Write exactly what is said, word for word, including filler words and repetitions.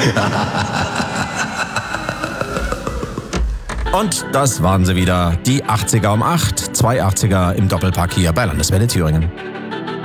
Und das waren sie wieder, die achtziger um acht, zwei achtziger im Doppelpack hier bei Landeswelle Thüringen.